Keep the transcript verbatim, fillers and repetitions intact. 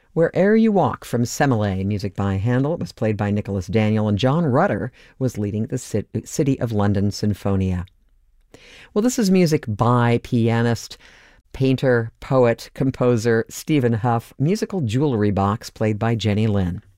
Where'er You Walk from Semele, music by Handel. It was played by Nicholas Daniel, and John Rutter was leading the City of London Sinfonia. Well, this is music by pianist, painter, poet, composer Stephen Hough, musical jewelry box played by Jenny Lin.